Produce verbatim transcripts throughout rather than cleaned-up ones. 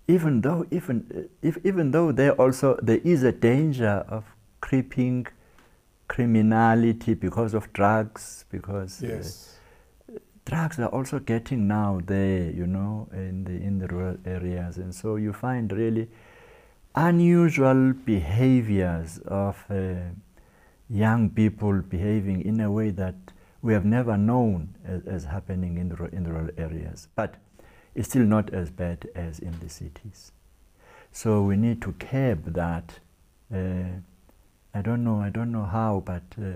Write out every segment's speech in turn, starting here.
even though even if even though there also there is a danger of creeping criminality because of drugs, because yes. uh, drugs are also getting now there, you know, in the in the rural areas, and so you find really unusual behaviors of uh, young people behaving in a way that we have never known as, as happening in the in the rural areas, but it's still not as bad as in the cities. So we need to curb that. Uh, I don't know. I don't know how, but uh,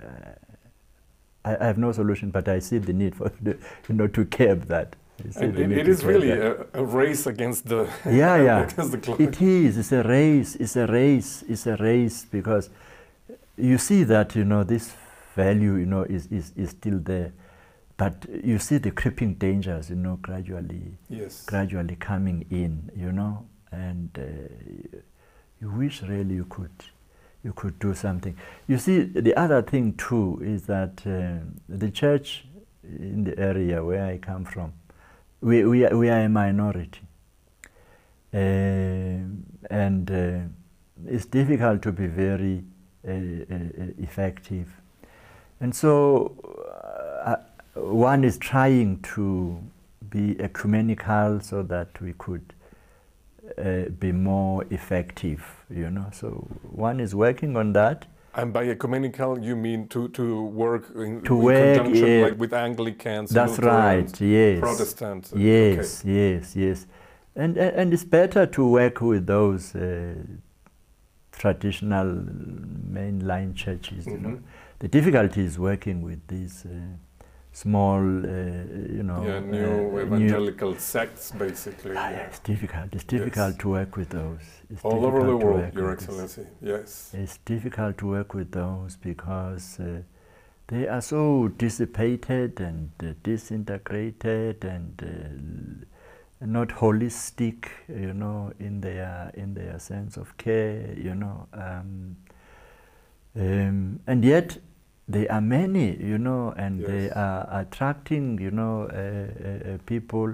I, I have no solution. But I see the need for the, you know, to curb that. And it, it is really a, a race against the yeah, yeah. against the clock. It is. It's a race. It's a race. It's a race because you see that, you know, this value, you know, is is, is still there, but you see the creeping dangers, you know, gradually, yes, gradually coming in, you know, and uh, you wish really you could. You could do something. You see, the other thing too is that uh, the church in the area where I come from, we we are, we are a minority, uh, and uh, it's difficult to be very uh, uh, effective, and so uh, one is trying to be ecumenical so that we could Uh, be more effective, you know. So one is working on that. And by ecumenical, you mean to to work in, to in work, conjunction, yeah, like with Anglicans, that's Lutherans, right. Yes, Protestants. Yes, okay. yes, yes. And and it's better to work with those uh, traditional mainline churches. Mm-hmm. You know, the difficulty is working with these. Uh, small, uh, you know, yeah, new uh, evangelical new sects, basically. Ah, yeah, it's difficult. It's difficult yes. to work with those. It's all over the world, Your Excellency. Excellency. Yes. It's difficult to work with those because uh, they are so dissipated and uh, disintegrated and uh, not holistic, you know, in their in their sense of care, you know, um, um, and yet. There are many, you know, and yes. they are attracting, you know, uh, uh, people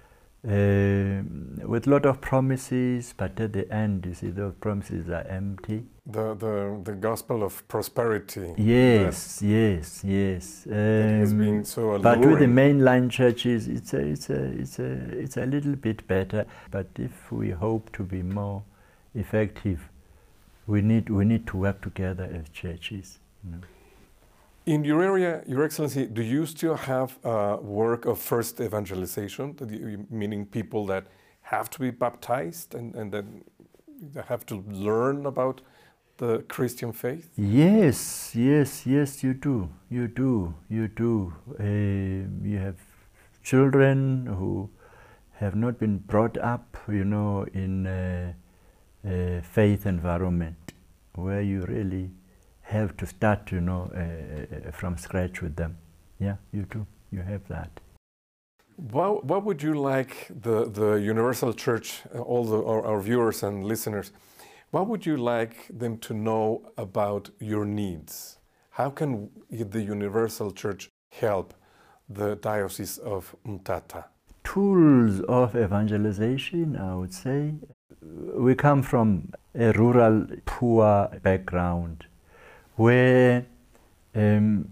uh, with a lot of promises, but at the end, you see, those promises are empty. The the, the gospel of prosperity. Yes, yes, yes. Um, that has been so alluring. But with the mainline churches, it's a, it's a, it's a, it's a little bit better. But if we hope to be more effective, we need we need to work together as churches. You know. In your area, Your Excellency, do you still have uh, work of first evangelization, meaning people that have to be baptized and, and then have to learn about the Christian faith? Yes, yes, yes, you do, you do, you do. Uh, you have children who have not been brought up, you know, in a, a faith environment where you really have to start, you know, uh, from scratch with them. Yeah, you do. You have that. What, what would you like the, the Universal Church, uh, all the, our, our viewers and listeners, what would you like them to know about your needs? How can the Universal Church help the Diocese of Mthatha? Tools of evangelization, I would say. We come from a rural, poor background, where um,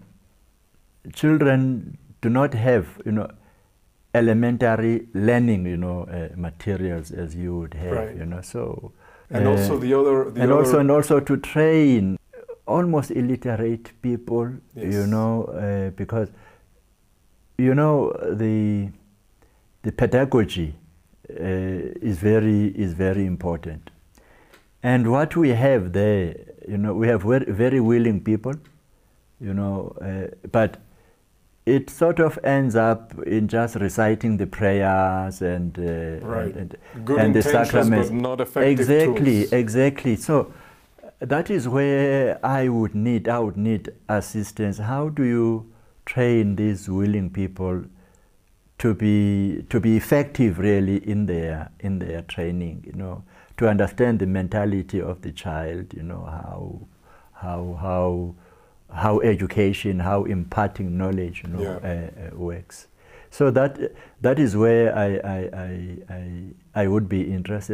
children do not have, you know, elementary learning, you know, uh, materials as you would have, right. you know. So, and uh, also the other, the and other also and also to train almost illiterate people, yes. you know, uh, because, you know, the the pedagogy uh, is very is very important, and what we have there. You know, we have very, very willing people, you know, uh, but it sort of ends up in just reciting the prayers and uh, right. and, Good and the sacraments. But not effective exactly, tools. exactly. So that is where I would need, I would need assistance. How do you train these willing people to be to be effective, really, in their in their training? You know. To understand the mentality of the child, you know, how, how, how, how education, how imparting knowledge, you know, yeah. uh, uh, works. So that that is where I I, I, I, I would be interested.